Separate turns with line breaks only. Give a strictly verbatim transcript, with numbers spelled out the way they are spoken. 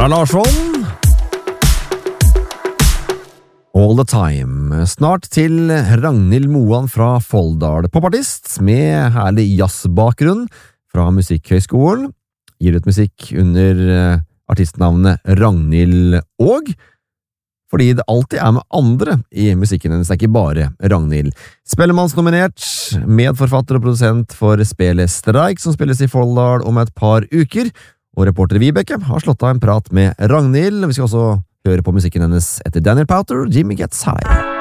Sara Larsson. All the time. Snart til Ragnhild Moan fra Folldal, popartist med herlig jazzbakgrunn fra Musikkhøgskolen. Gir ut musikk under artistnavnet Ragnhild og fordi det alltid er med andre i musikken hennes, det er ikke bare Ragnhild. Spellemannsnominert, medforfatter og produsent for spillet Streik, som spilles i Folldal om et par uker, og reporter Vibeke har slått av en prat med Ragnhild. Vi skal også høre på musikken hennes etter Daniel Powter, Jimmy Gets High.